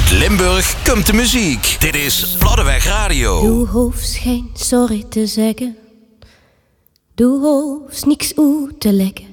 Uit Limburg komt de muziek. Dit is Lodewijk Radio. Du hoeft geen sorry te zeggen. Du hoeft niks uit te leggen.